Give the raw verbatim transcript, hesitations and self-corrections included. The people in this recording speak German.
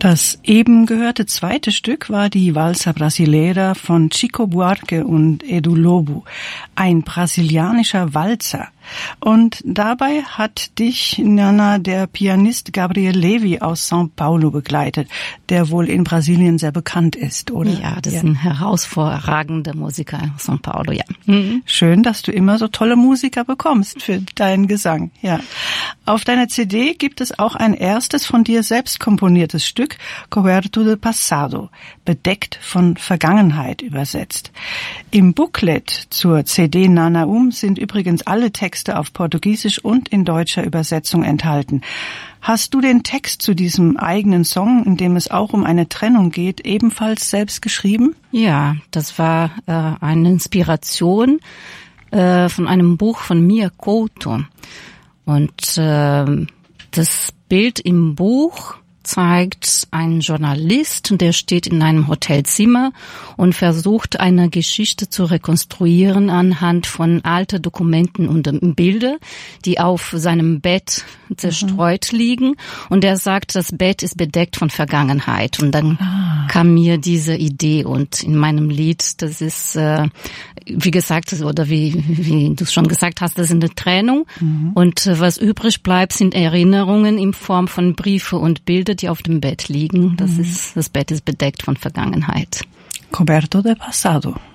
Das eben gehörte zweite Stück war die Valsa Brasileira von Chico Buarque und Edu Lobo, ein brasilianischer Walzer. Und dabei hat dich, Nana, der Pianist Gabriel Levi aus São Paulo begleitet, der wohl in Brasilien sehr bekannt ist, oder? Ja, das ja. ist ein herausragender Musiker in São Paulo, ja. Mhm. Schön, dass du immer so tolle Musiker bekommst für deinen Gesang, ja. Auf deiner C D gibt es auch ein erstes von dir selbst komponiertes Stück, Coberto de Passado, bedeckt von Vergangenheit übersetzt. Im Booklet zur C D Nanaum sind übrigens alle Texte auf Portugiesisch und in deutscher Übersetzung enthalten. Hast du den Text zu diesem eigenen Song, in dem es auch um eine Trennung geht, ebenfalls selbst geschrieben? Ja, das war äh, eine Inspiration äh, von einem Buch von Mia Couto. Und äh, das Bild im Buch zeigt einen Journalist, der steht in einem Hotelzimmer und versucht, eine Geschichte zu rekonstruieren anhand von alten Dokumenten und Bilder, die auf seinem Bett zerstreut mhm. liegen. Und er sagt, das Bett ist bedeckt von Vergangenheit. Und dann ah. kam mir diese Idee. Und in meinem Lied, das ist, äh, wie gesagt, oder wie, wie du schon gesagt hast, das ist eine Trennung. Mhm. Und äh, was übrig bleibt, sind Erinnerungen in Form von Briefe und Bilder, die auf dem Bett liegen. Das mhm. ist, das Bett ist bedeckt von Vergangenheit. Coberto de Passado.